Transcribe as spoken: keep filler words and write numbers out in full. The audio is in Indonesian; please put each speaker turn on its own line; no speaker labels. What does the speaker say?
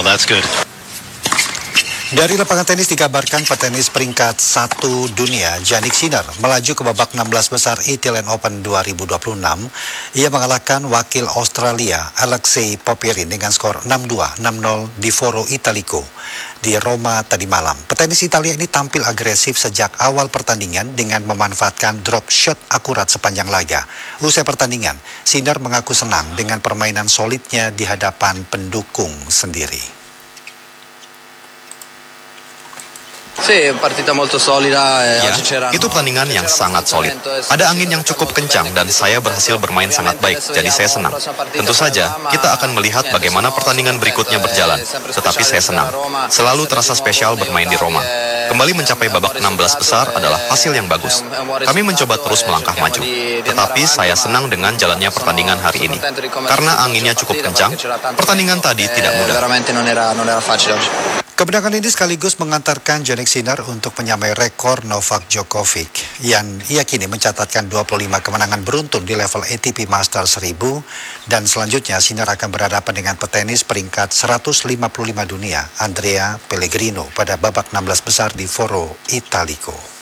well. That's good.
Dari lapangan tenis dikabarkan petenis peringkat satu dunia, Jannik Sinner, melaju ke babak enam belas besar Italian Open dua ribu dua puluh enam. Ia mengalahkan wakil Australia, Alexei Popyrin, dengan skor enam dua, enam nol di Foro Italico di Roma tadi malam. Petenis Italia ini tampil agresif sejak awal pertandingan dengan memanfaatkan drop shot akurat sepanjang laga. Usai pertandingan, Sinner mengaku senang dengan permainan solidnya di hadapan pendukung sendiri.
Ya,
itu pertandingan yang sangat solid. Ada angin yang cukup kencang dan saya berhasil bermain sangat baik, jadi saya senang. Tentu saja, kita akan melihat bagaimana pertandingan berikutnya berjalan. Tetapi saya senang. Selalu terasa spesial bermain di Roma. Kembali mencapai babak enam belas besar adalah hasil yang bagus. Kami mencoba terus melangkah maju. Tetapi saya senang dengan jalannya pertandingan hari ini. Karena anginnya cukup kencang, pertandingan tadi tidak mudah.
Kemenangan ini sekaligus mengantarkan Jannik Sinner untuk menyamai rekor Novak Djokovic yang ia kini mencatatkan dua puluh lima kemenangan beruntun di level A T P Masters seribu, dan selanjutnya Sinner akan berhadapan dengan petenis peringkat seratus lima puluh lima dunia, Andrea Pellegrino, pada babak enam belas besar di Foro Italico.